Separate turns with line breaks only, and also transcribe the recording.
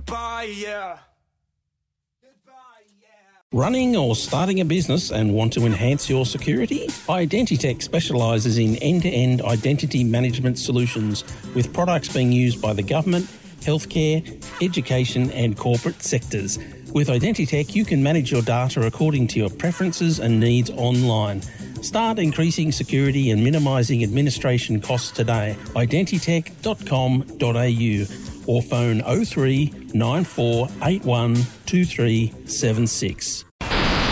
Goodbye, yeah.
Running or starting a business and want to enhance your security? Identitech specialises in end-to-end identity management solutions with products being used by the government, healthcare, education and corporate sectors. With Identitech, you can manage your data according to your preferences and needs online. Start increasing security and minimising administration costs today. Identitech.com.au or phone 03 9481 2376.